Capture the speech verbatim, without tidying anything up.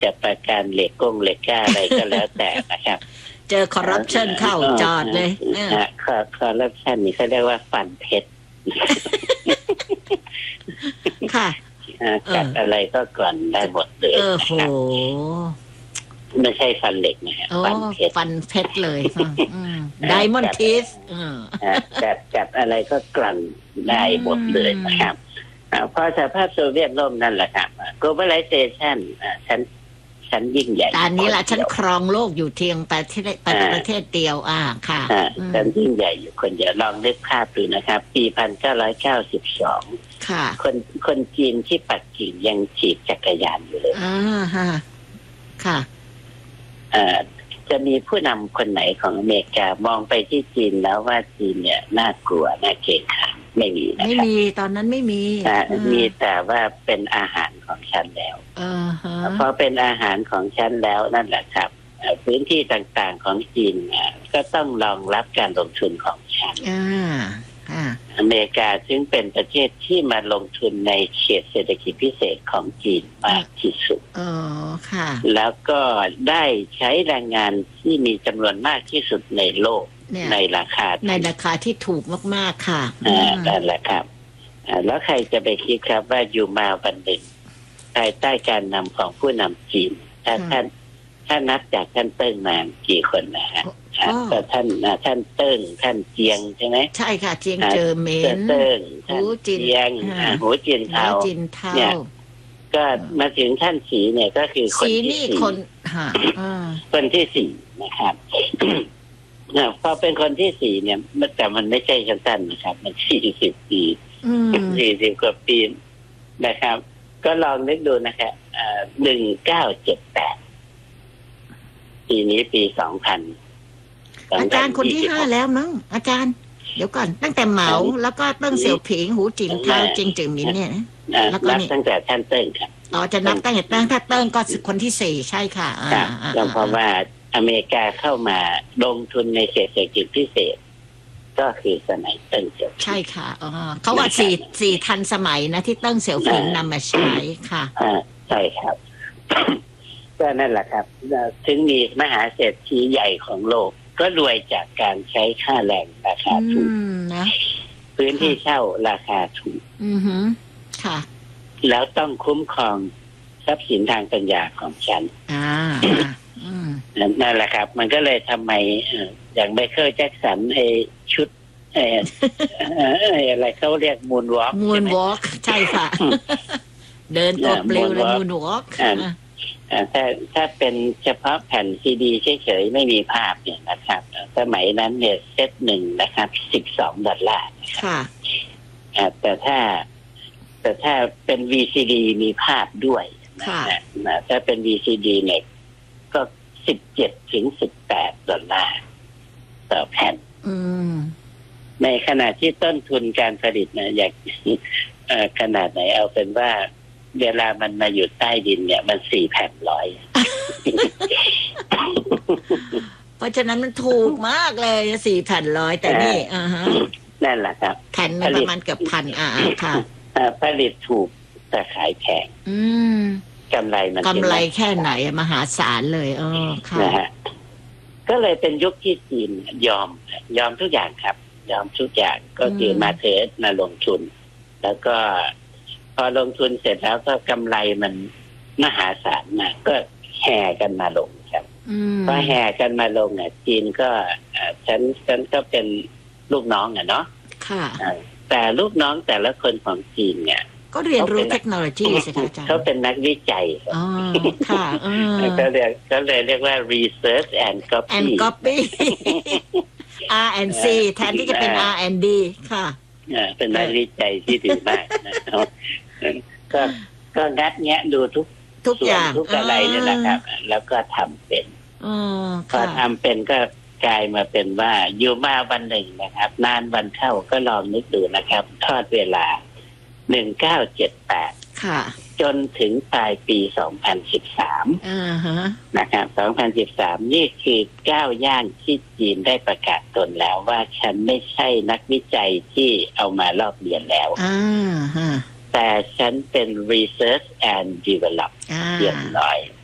จะประกันเหล็กก้งเหล็กก้าอะไรก็แล้วแต่นะครับเจอคอร์รัปชันเข้าจอดเลยคอคอร์รัปชันนี่เขาเรียกว่าฟันเพชรค่ะกัดอะไรก็กลั่นได้หมดเลยนะครับไม่ใช่ฟันเหล็กนะฮะฟันเพชรฟันเพชรเลยไดมอนด์ทีสกัดกัดอะไรก็กลั่นได้หมดเลยนะครับพอสหภาพโซเวียตล่มนั่นแหละครับ globalization ฉันฉันยิ่งใหญ่ตอนนี้ละฉันครองโลกอยู่เพียงประเทศประเทศเดียวอ่าค่ะฉันยิ่งใหญ่อยู่คนเดียวลองนึกภาพดูนะครับปีหนึ่งพันเก้าร้อยเก้าสิบสองค่ะคนคนจีนที่ปักกิ่งยังขี่จักรยานอยู่เลยอ่าฮะค่ะอ่าจะมีผู้นำคนไหนของอเมริกามองไปที่จีนแล้วว่าจีนเนี่ยน่ากลัวน่าเกรงขามไม่มีนะครับไม่มีตอนนั้นไม่มีมีแต่ว่าเป็นอาหารของฉันแล้วเพราะเป็นอาหารของฉันแล้วนั่นแหละครับพื้นที่ต่างๆของจีนก็ต้องรองรับการลงทุนของฉันอเมริกาซึ่งเป็นประเทศที่มาลงทุนในเขตเศรษฐกิจพิเศษของจีนมากที่สุดอ๋อค่ะแล้วก็ได้ใช้แรงงานที่มีจำนวนมากที่สุดในโลกในราคาในราคาที่ถูกมากๆค่ะอ่านั่นแหละครับแล้วใครจะไปคิดครับว่าอยู่มาวันหนึ่งภายใต้การนำของผู้นำจีนถ้าท่านถ้านับจากท่านเติ้งมากี่คนนะฮะก็ท่านท่านเติ้งท่านเจียงใช่ไหมใช่ค่ะเจียงเจอเมนเติ้งหูจีนหูจีนเทาเนี่ยก็มาถึงท่านสีเนี่ยก็คือคนที่สี่คนคนที่สี่นะครับพอเป็นคนที่สี่เนี่ยแต่มันไม่ใช่สั้นๆนะครับมันสี่สิบปีสี่สิบกว่าปีนะครับก็ลองนึกดูนะครับหนึ่งเก้าเจ็ดแปดปีนี้ปีสองพันอาจารย์คนที่ห้าแล้วมั้งอาจารย์เดี๋ยวก่อนตั้งแต่เหมาแล้วก็เติ้งเสี่ยวผิงหูจินเทาเจิงจือหมินเนี่ยนะแล้วก็ตั้งแต่ท่านเติ้งครับอ๋อจะนับตั้งแต่ตั้งถ้าเติ้งก็คนที่สี่ใช่ค่ะอ่าเพราะว่าอเมริกาเข้ามาลงทุนในเขตเศรษฐกิจพิเศษก็คือสมัยเติ้งเสี่ยวผิงใช่ค่ะอ๋อเขาว่าสี่สี่ทันสมัยนะที่เติ้งเสี่ยวผิงนำมาใช้ค่ะอ่าใช่ครับก็นั่นแหละครับถึงมีมหาเศรษฐีใหญ่ของโลกก็รวยจากการใช้ค่าแรงราคาถูกนะพื้นที่เช่าราคาถูกอือฮึค่ะแล้วต้องคุ้มครองทรัพย์สินทางปัญญาของฉันอ่านั่นแหละครับมันก็เลยทำไมอย่างไมเคิลแจ็คสันไอชุดไออะไรเขาเรียกมูนวอล์กมูนวอล์กใช่ค่ะเดินตัวปลิวเลยมูนวอล์กถ้าถ้าเป็นเฉพาะแผ่นซีดีเฉยๆไม่มีภาพเนี่ยนะครับสมัยนั้นเนี่ยเซตหนึ่งนะครับสิบสองดอลลาร์ค่ะแต่ถ้าแต่ถ้าเป็น วี ซี ดี มีภาพด้วยนะถ้าเป็น วี ซี ดี เนี่ยก็สิบเจ็ดถึงสิบแปดดอลลาร์ต่อแผ่นในขณะที่ต้นทุนการผลิตนะอยากขนาดไหนเอาเป็นว่าเวลามันมาอยู่ใต้ดินเนี่ยมันสี่แผ่นร้อยเพราะฉะนั้นมันถูกมากเลยสี่แผ่นร้อยแต่นี่อ่าฮะนั่นแหละครับแผ่นมันประมาณเกือบพันอ่าค่ะผลิตถูกแต่ขายแพงอืมกำไรมันกำไรแค่ไหนมหาศาลเลยเออค่ะนะฮะก็เลยเป็นยุคที่จีนยอมยอมทุกอย่างครับยอมทุกอย่างก็คือมาเทสมาลงทุนแล้วก็พอลงทุนเสร็จแล้วก็กำไรมันมหาศาลมาก็แห่กันมาลงครับพอแห่กันมาลงอ่ะจีนก็ฉันฉันก็เป็นลูกน้องอ่ะเนาะค่ะแต่ลูกน้องแต่ละคนของจีนเนี่ยก็เรียนรู้เทคโนโลยีสิคะอาจารย์เขาเป็นนักวิจัยอ๋อค่ะก็เรียกก็เลยเรียกว่า research and copy and copyอาร์ แอนด์ ซี แทนที่จะเป็น อาร์ แอนด์ ดี ค่ะเป็นนักวิจัยที่ดีมากนะครับก็ก็งัดแงะดูทุกทุกอย่างทุกอะไรนี่แหละครับแล้วก็ทำเป็นพอทำเป็นก็กลายมาเป็นว่าอยู่มาวันหนึ่งนะครับนานวันเข้าก็ลองนึกดูนะครับทอดเวลาหนึ่งเก้าเจ็ดแปดค่ะจนถึงปลายปีสองพันสิบสามอ่าฮะนะครับสองพันสิบสามนี่คือก้าวย่างที่จีนได้ประกาศตนแล้วว่าฉันไม่ใช่นักวิจัยที่เอามาลอกเลียนแล้วอ่าฮะแต่ฉันเป็น research and develop เรียบร้อย